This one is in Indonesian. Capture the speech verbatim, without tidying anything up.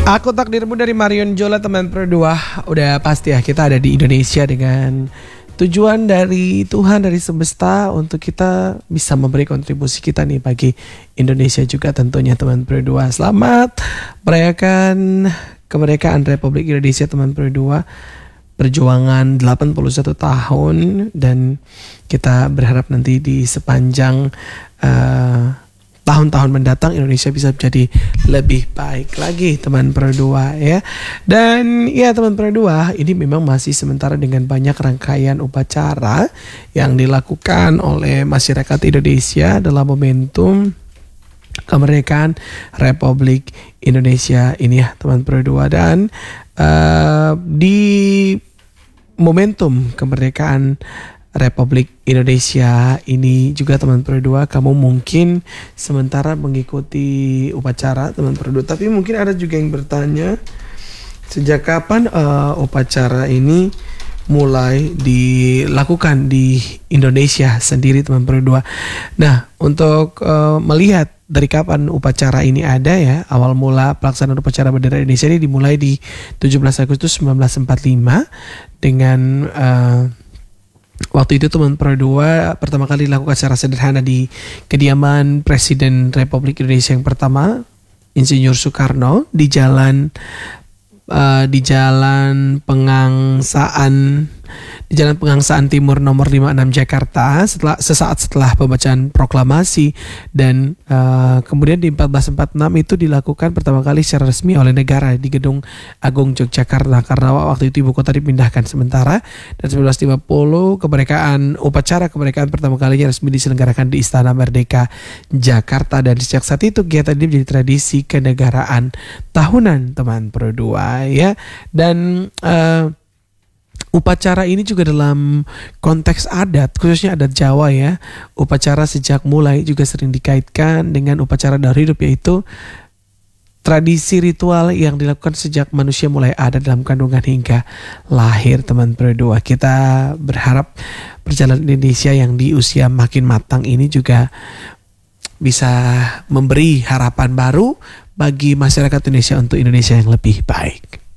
Aku Takdirmu dari Marion Jola, teman berdua. Udah pasti ya kita ada di Indonesia dengan tujuan dari Tuhan, dari semesta untuk kita bisa memberi kontribusi kita nih bagi Indonesia juga tentunya, teman berdua. Selamat merayakan kemerdekaan Republik Indonesia, teman berdua. Perjuangan delapan puluh satu tahun, dan kita berharap nanti di sepanjang uh, tahun-tahun mendatang Indonesia bisa menjadi lebih baik lagi, teman berdua ya. Dan ya teman berdua, ini memang masih sementara dengan banyak rangkaian upacara yang dilakukan oleh masyarakat Indonesia dalam momentum kemerdekaan Republik Indonesia ini ya, teman berdua. Dan uh, di momentum kemerdekaan Republik Indonesia ini juga, teman berdua, kamu mungkin sementara mengikuti upacara, teman berdua, tapi mungkin ada juga yang bertanya, sejak kapan uh, upacara ini mulai dilakukan di Indonesia sendiri, teman berdua. Nah, untuk uh, melihat dari kapan upacara ini ada ya, awal mula pelaksanaan upacara bendera Indonesia ini dimulai di tujuh belas Agustus seribu sembilan ratus empat puluh lima dengan uh, waktu itu, teman berdua, pertama kali dilakukan secara sederhana di kediaman Presiden Republik Indonesia yang pertama, Insinyur Soekarno, di jalan uh, di jalan Pengangsaan di Jalan Pengangsaan Timur nomor lima puluh enam Jakarta, setelah sesaat setelah pembacaan proklamasi. Dan uh, kemudian di seribu empat ratus empat puluh enam itu dilakukan pertama kali secara resmi oleh negara di Gedung Agung Yogyakarta, karena waktu itu ibu kota dipindahkan sementara. Dan seribu sembilan ratus lima puluh kemerdekaan upacara kemerdekaan pertama kalinya resmi diselenggarakan di Istana Merdeka Jakarta, dan sejak saat itu kegiatan ini menjadi tradisi kenegaraan tahunan, teman berdua ya. Dan uh, upacara ini juga dalam konteks adat, khususnya adat Jawa ya. Upacara sejak mulai juga sering dikaitkan dengan upacara daur hidup, yaitu tradisi ritual yang dilakukan sejak manusia mulai ada dalam kandungan hingga lahir, teman berdua. Kita berharap perjalanan Indonesia yang di usia makin matang ini juga bisa memberi harapan baru bagi masyarakat Indonesia untuk Indonesia yang lebih baik.